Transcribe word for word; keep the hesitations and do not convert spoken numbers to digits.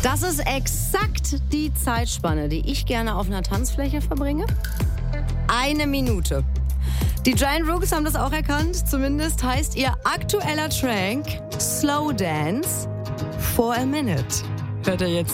Das ist exakt die Zeitspanne, die ich gerne auf einer Tanzfläche verbringe. Eine Minute. Die Giant Rooks haben das auch erkannt. Zumindest heißt ihr aktueller Track Slow Dance for a Minute. Hört ihr jetzt